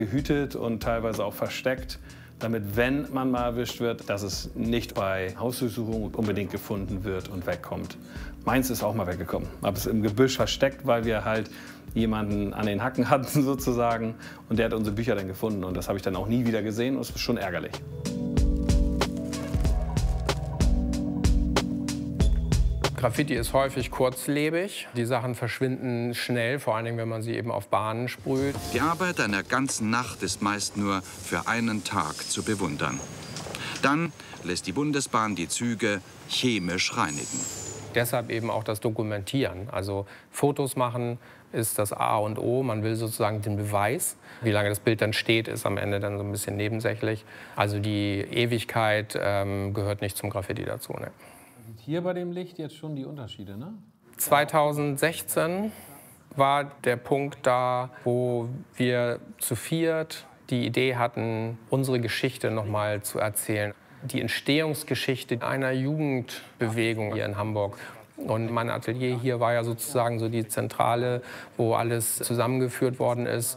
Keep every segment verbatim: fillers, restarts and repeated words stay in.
gehütet und teilweise auch versteckt, damit, wenn man mal erwischt wird, dass es nicht bei Hausdurchsuchung unbedingt gefunden wird und wegkommt. Meins ist auch mal weggekommen, aber es ist im Gebüsch versteckt, weil wir halt jemanden an den Hacken hatten sozusagen und der hat unsere Bücher dann gefunden und das habe ich dann auch nie wieder gesehen und es ist schon ärgerlich. Graffiti ist häufig kurzlebig. Die Sachen verschwinden schnell, vor allen Dingen, wenn man sie eben auf Bahnen sprüht. Die Arbeit einer ganzen Nacht ist meist nur für einen Tag zu bewundern. Dann lässt die Bundesbahn die Züge chemisch reinigen. Deshalb eben auch das Dokumentieren. Also Fotos machen ist das A und O. Man will sozusagen den Beweis. Wie lange das Bild dann steht, ist am Ende dann so ein bisschen nebensächlich. Also die Ewigkeit ähm, gehört nicht zum Graffiti dazu. Ne? Hier bei dem Licht jetzt schon die Unterschiede, ne? zweitausendsechzehn war der Punkt da, wo wir zu viert die Idee hatten, unsere Geschichte noch mal zu erzählen. Die Entstehungsgeschichte einer Jugendbewegung hier in Hamburg. Und mein Atelier hier war ja sozusagen so die Zentrale, wo alles zusammengeführt worden ist.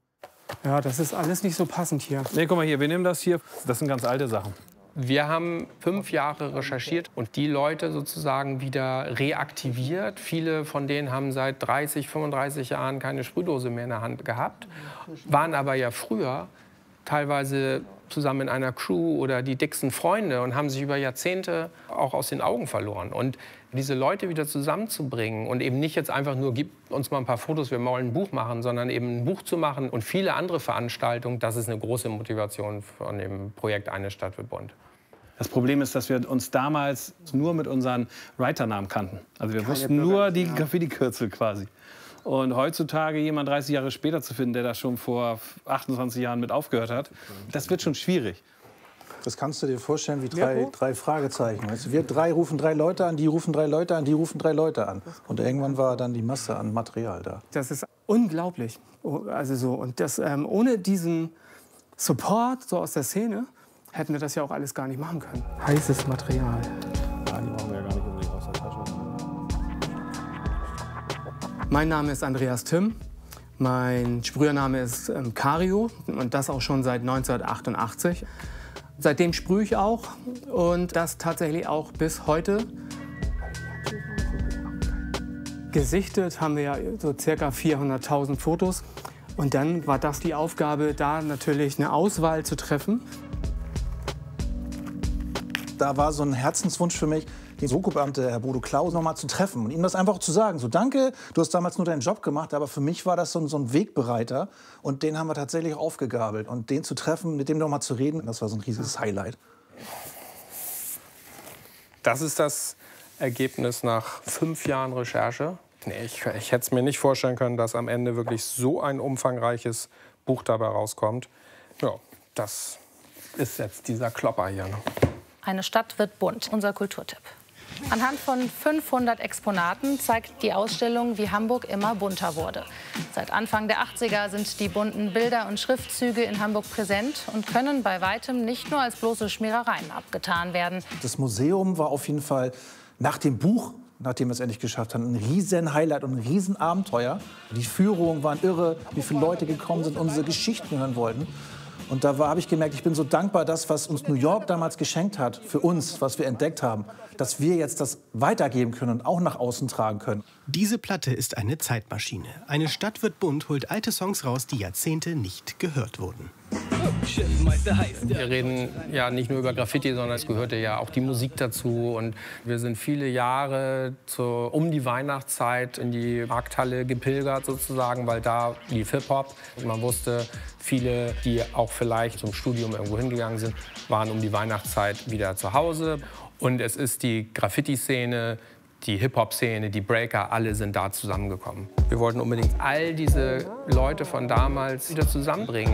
Ja, das ist alles nicht so passend hier. Nee, guck mal hier, wir nehmen das hier. Das sind ganz alte Sachen. Wir haben fünf Jahre recherchiert und die Leute sozusagen wieder reaktiviert. Viele von denen haben seit dreißig, fünfunddreißig Jahren keine Sprühdose mehr in der Hand gehabt, waren aber ja früher teilweise zusammen in einer Crew oder die dicksten Freunde und haben sich über Jahrzehnte auch aus den Augen verloren. Und diese Leute wieder zusammenzubringen und eben nicht jetzt einfach nur, gib uns mal ein paar Fotos, wir wollen ein Buch machen, sondern eben ein Buch zu machen und viele andere Veranstaltungen, das ist eine große Motivation von dem Projekt Eine Stadt wird bunt. Das Problem ist, dass wir uns damals nur mit unseren Writernamen kannten. Also wir Keine wussten nur die ja. Graffiti-Kürzel quasi. Und heutzutage jemand dreißig Jahre später zu finden, der da schon vor achtundzwanzig Jahren mit aufgehört hat, das wird schon schwierig. Das kannst du dir vorstellen wie drei, Ja, drei Fragezeichen. Weißt du, wir drei rufen drei Leute an, die rufen drei Leute an, die rufen drei Leute an. Und irgendwann war dann die Masse an Material da. Das ist unglaublich. Also so, und das, ähm, ohne diesen Support so aus der Szene hätten wir das ja auch alles gar nicht machen können. Heißes Material. Ja, die brauchen wir ja gar nicht unbedingt aus der Tasche. Mein Name ist Andreas Timm. Mein Sprühername ist ähm, Cario und das auch schon seit neunzehnhundertachtundachtzig. Seitdem sprühe ich auch und das tatsächlich auch bis heute. Gesichtet haben wir ja so circa vierhunderttausend Fotos. Und dann war das die Aufgabe, da natürlich eine Auswahl zu treffen. Da war so ein Herzenswunsch für mich, den Soko-Beamte Herr Bodo Klaus noch mal zu treffen und ihm das einfach zu sagen. So, danke, du hast damals nur deinen Job gemacht, aber für mich war das so ein, so ein Wegbereiter. Und den haben wir tatsächlich aufgegabelt. Und den zu treffen, mit dem noch mal zu reden, das war so ein riesiges Highlight. Das ist das Ergebnis nach fünf Jahren Recherche. Nee, ich, ich hätte es mir nicht vorstellen können, dass am Ende wirklich so ein umfangreiches Buch dabei rauskommt. Ja, das ist jetzt dieser Klopper hier. Eine Stadt wird bunt, unser Kulturtipp. Anhand von fünfhundert Exponaten zeigt die Ausstellung, wie Hamburg immer bunter wurde. Seit Anfang der achtziger sind die bunten Bilder und Schriftzüge in Hamburg präsent und können bei weitem nicht nur als bloße Schmierereien abgetan werden. Das Museum war auf jeden Fall nach dem Buch, nachdem wir es endlich geschafft haben, ein riesen Highlight und ein riesen Abenteuer. Die Führungen waren irre, wie viele Leute gekommen sind, unsere Geschichten hören wollten. Und da habe ich gemerkt, ich bin so dankbar, das, was uns New York damals geschenkt hat, für uns, was wir entdeckt haben, dass wir jetzt das weitergeben können und auch nach außen tragen können. Diese Platte ist eine Zeitmaschine. Eine Stadt wird bunt holt alte Songs raus, die Jahrzehnte nicht gehört wurden. Wir reden ja nicht nur über Graffiti, sondern es gehörte ja auch die Musik dazu. Und wir sind viele Jahre zur, um die Weihnachtszeit in die Markthalle gepilgert sozusagen, weil da lief Hip-Hop. Man wusste, viele, die auch vielleicht zum Studium irgendwo hingegangen sind, waren um die Weihnachtszeit wieder zu Hause. Und es ist die Graffiti-Szene, die Hip-Hop-Szene, die Breaker, alle sind da zusammengekommen. Wir wollten unbedingt all diese Leute von damals wieder zusammenbringen.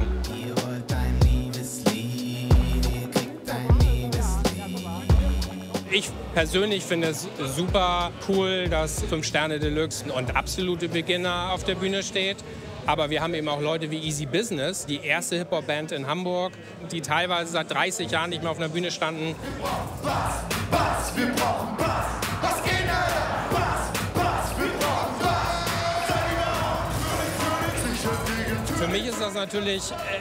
Ich persönlich finde es super cool, dass fünf Sterne Deluxe und absolute Beginner auf der Bühne steht. Aber wir haben eben auch Leute wie Easy Business, die erste Hip-Hop-Band in Hamburg, die teilweise seit dreißig Jahren nicht mehr auf einer Bühne standen. Bass, Bass, wir brauchen Bass. Was geht, Alter? Bass, Bass, wir brauchen Bass. Für mich ist das natürlich